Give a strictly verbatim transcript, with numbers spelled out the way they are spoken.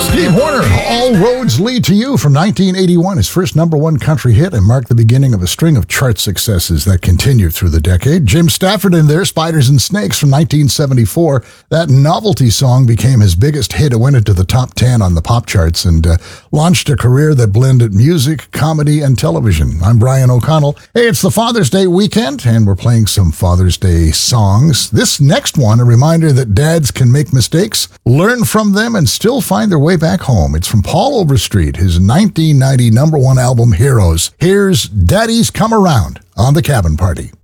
Steve Wariner, All Roads Lead to You from nineteen eighty-one, his first number one country hit, and marked the beginning of a string of chart successes that continued through the decade. Jim Stafford in there, Spiders and Snakes from nineteen seventy-four. That novelty song became his biggest hit. It went into the top ten on the pop charts and uh, launched a career that blended music, comedy, and television. I'm Brian O'Connell. Hey, it's the Father's Day weekend, and we're playing some Father's Day songs. This next one, a reminder that dads can make mistakes, learn from them, and still find their way back home. It's from Paul Overstreet, his nineteen ninety number one album, Heroes. Here's Daddy's Come Around on The Cabin Party.